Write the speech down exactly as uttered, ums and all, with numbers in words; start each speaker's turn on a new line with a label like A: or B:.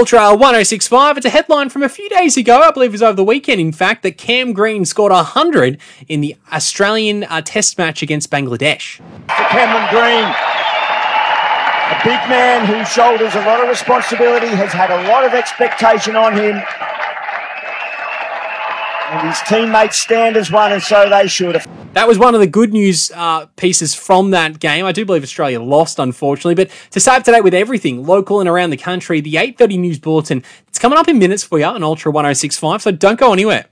A: Ultra one oh six point five, it's a headline from a few days ago, I believe it was over the weekend, in fact, that Cam Green scored one hundred in the Australian uh, test match against Bangladesh.
B: For Cameron Green, a big man who shoulders a lot of responsibility, has had a lot of expectation on him, and his teammates stand as one, and so they should have.
A: That was one of the good news uh, pieces from that game. I do believe Australia lost, unfortunately. But to stay up to date with everything, local and around the country, the eight thirty News Bulletin, it's coming up in minutes for you on Ultra one oh six point five, so don't go anywhere.